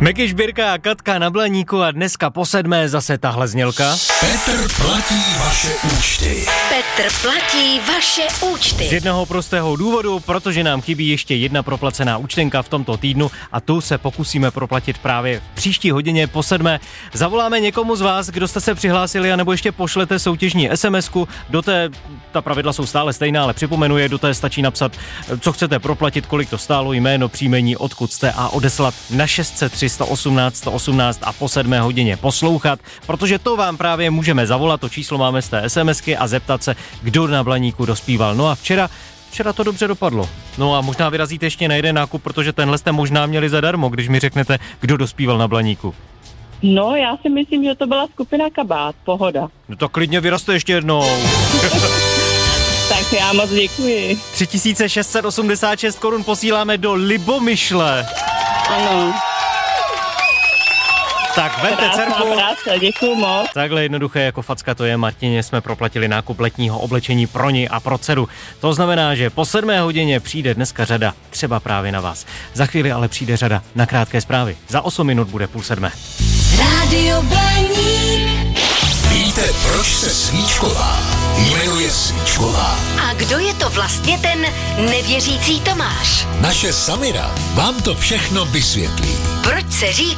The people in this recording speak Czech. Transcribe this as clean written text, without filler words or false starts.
Meky Žbírka a Katka na Blaníku a dneska po 7. zase tahle znělka. Petr platí vaše účty. Petr platí vaše účty. Z jednoho prostého důvodu, protože nám chybí ještě jedna proplacená účtenka v tomto týdnu a tu se pokusíme proplatit právě v příští hodině po 7. Zavoláme někomu z vás, kdo jste se přihlásili, anebo ještě pošlete soutěžní SMS-ku. Do té, ta pravidla jsou stále stejná, ale připomenu je, do té stačí napsat, co chcete proplatit, kolik to stálo, jméno, příjmení, odkud jste a odeslat na 603 118 118 a po 7. hodině poslouchat, protože to vám právě můžeme zavolat, to číslo máme z té SMSky a zeptat se, kdo na Blaníku dospíval. No a včera to dobře dopadlo. No a možná vyrazíte ještě na jeden nákup, protože tenhle jste možná měli zadarmo, když mi řeknete, kdo dospíval na Blaníku. No, já si myslím, že to byla skupina Kabát, Pohoda. No tak klidně vyrazte ještě jednou. Tak já moc děkuji. 3686 korun posíláme do Libomyšle. Ano. Tak vemte dcerku. Práce, děkuju moc. Takhle jednoduché jako facka to je, Martině jsme proplatili nákup letního oblečení pro ní a pro dceru. To znamená, že po 7. hodině přijde dneska řada třeba právě na vás. Za chvíli ale přijde řada na krátké zprávy. Za 8 minut bude 6:30. Rádio Blaník. Víte, proč se Svíčková jmenuje Svíčková? A kdo je to vlastně ten nevěřící Tomáš? Naše Samira vám to všechno vysvětlí. Proč se říká